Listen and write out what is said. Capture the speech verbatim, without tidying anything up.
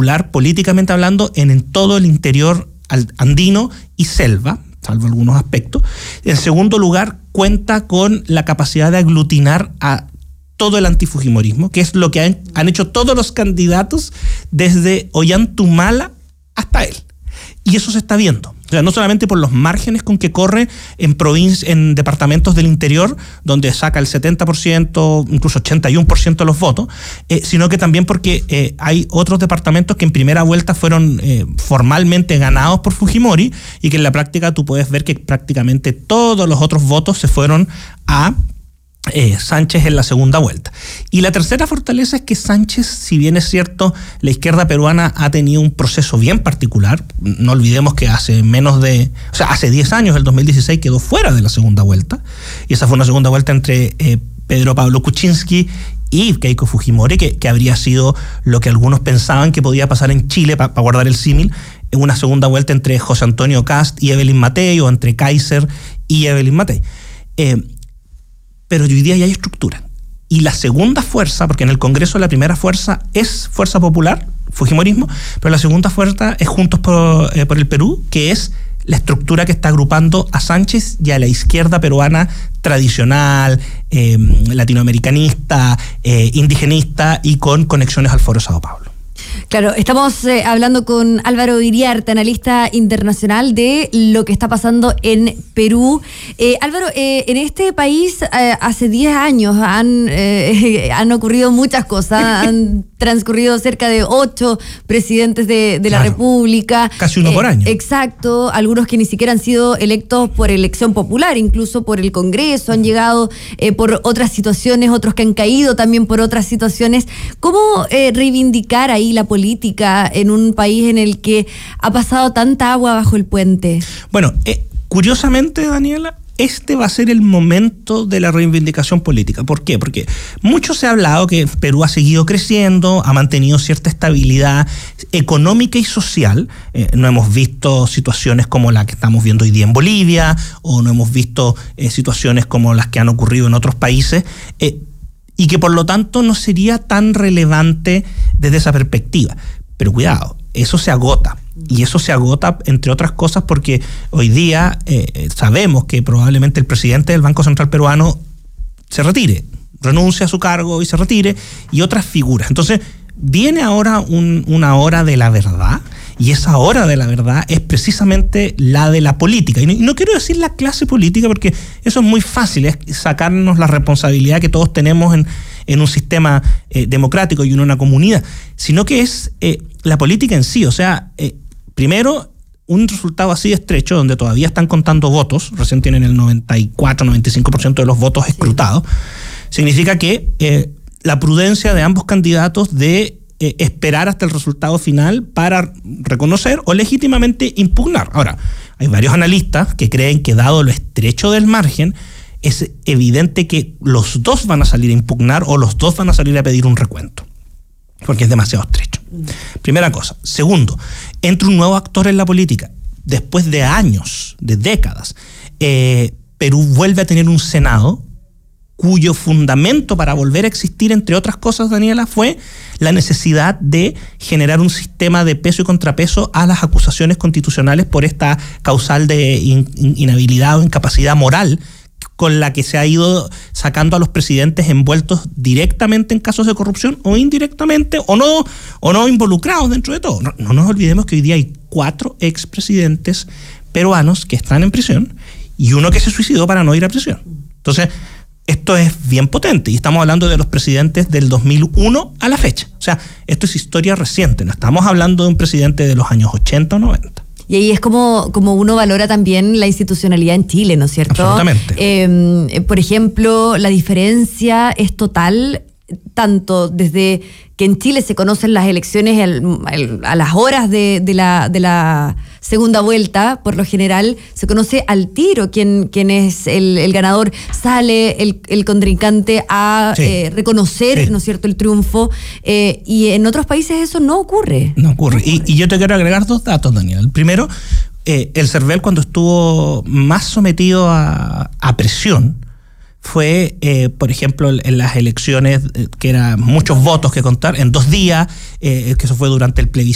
popular, políticamente hablando, en, en todo el interior andino y selva, salvo algunos aspectos. En segundo lugar, cuenta con la capacidad de aglutinar a todo el antifujimorismo, que es lo que han, han hecho todos los candidatos desde Ollanta hasta él. Y eso se está viendo. O sea, no solamente por los márgenes con que corre en provincias, en departamentos del interior, donde saca el setenta por ciento, incluso ochenta y uno por ciento de los votos, eh, sino que también porque eh, hay otros departamentos que en primera vuelta fueron eh, formalmente ganados por Fujimori y que en la práctica tú puedes ver que prácticamente todos los otros votos se fueron a Eh, Sánchez en la segunda vuelta. Y la tercera fortaleza es que Sánchez, si bien es cierto, la izquierda peruana ha tenido un proceso bien particular. No olvidemos que hace menos de, o sea, hace diez años, el dos mil dieciséis, quedó fuera de la segunda vuelta. Y esa fue una segunda vuelta entre eh, Pedro Pablo Kuczynski y Keiko Fujimori, que, que habría sido lo que algunos pensaban que podía pasar en Chile, para pa guardar el símil, en una segunda vuelta entre José Antonio Kast y Evelyn Matei, o entre Kaiser y Evelyn Matei. Eh, Pero hoy día ya hay estructura. Y la segunda fuerza, porque en el Congreso la primera fuerza es Fuerza Popular, Fujimorismo, pero la segunda fuerza es Juntos por, eh, por el Perú, que es la estructura que está agrupando a Sánchez y a la izquierda peruana tradicional, eh, latinoamericanista, eh, indigenista y con conexiones al Foro Sao Paulo. Claro, estamos eh, hablando con Álvaro Iriarte, analista internacional de lo que está pasando en Perú. Eh, Álvaro, eh, en este país eh, hace diez años han, eh, han ocurrido muchas cosas, han transcurrido cerca de ocho presidentes de, de la claro, República. Casi uno eh, por año. Exacto, algunos que ni siquiera han sido electos por elección popular, incluso por el Congreso, han llegado eh, por otras situaciones, otros que han caído también por otras situaciones. ¿Cómo eh, reivindicar ahí la política en un país en el que ha pasado tanta agua bajo el puente? Bueno, eh, curiosamente, Daniela, este va a ser el momento de la reivindicación política. ¿Por qué? Porque mucho se ha hablado que Perú ha seguido creciendo, ha mantenido cierta estabilidad económica y social. Eh, no hemos visto situaciones como la que estamos viendo hoy día en Bolivia, o no hemos visto eh, situaciones como las que han ocurrido en otros países, eh, y que por lo tanto no sería tan relevante desde esa perspectiva. Pero cuidado, eso se agota. Y eso se agota, entre otras cosas, porque hoy día eh, sabemos que probablemente el presidente del Banco Central Peruano se retire, renuncie a su cargo y se retire, y otras figuras. Entonces, viene ahora un, una hora de la verdad, y esa hora de la verdad es precisamente la de la política. Y no, y no quiero decir la clase política, porque eso es muy fácil, es sacarnos la responsabilidad que todos tenemos en, en un sistema eh, democrático y en una comunidad, sino que es eh, la política en sí. O sea, eh, primero, un resultado así estrecho, donde todavía están contando votos, recién tienen el noventa y cuatro, noventa y cinco por ciento de los votos escrutados, sí. Significa que eh, la prudencia de ambos candidatos de Eh, esperar hasta el resultado final para reconocer o legítimamente impugnar. Ahora, hay varios analistas que creen que, dado lo estrecho del margen, es evidente que los dos van a salir a impugnar o los dos van a salir a pedir un recuento, porque es demasiado estrecho. Primera cosa. Segundo, entra un nuevo actor en la política. Después de años, de décadas, eh, Perú vuelve a tener un Senado cuyo fundamento para volver a existir, entre otras cosas, Daniela, fue la necesidad de generar un sistema de peso y contrapeso a las acusaciones constitucionales por esta causal de in, in, inhabilidad o incapacidad moral con la que se ha ido sacando a los presidentes envueltos directamente en casos de corrupción o indirectamente o no, o no involucrados dentro de todo. No, no nos olvidemos que hoy día hay cuatro expresidentes peruanos que están en prisión y uno que se suicidó para no ir a prisión. Entonces, esto es bien potente, y estamos hablando de los presidentes del dos mil uno a la fecha. O sea, esto es historia reciente, no estamos hablando de un presidente de los años ochenta o noventa. Y ahí es como, como uno valora también la institucionalidad en Chile, ¿no es cierto? Absolutamente. Eh, por ejemplo, la diferencia es total, tanto desde que en Chile se conocen las elecciones el, el, a las horas de, de, la, de la segunda vuelta, por lo general se conoce al tiro quién, quién es el, el ganador, sale el, el contrincante a sí. eh, reconocer, sí. ¿no es cierto?, el triunfo, eh, y en otros países eso no ocurre. No ocurre, no ocurre. Y, y yo te quiero agregar dos datos, Daniel. El primero, eh, el CERVEL, cuando estuvo más sometido a, a presión, fue, eh, por ejemplo, en las elecciones, eh, que eran muchos votos que contar, en dos días, eh, que eso fue durante el plebiscito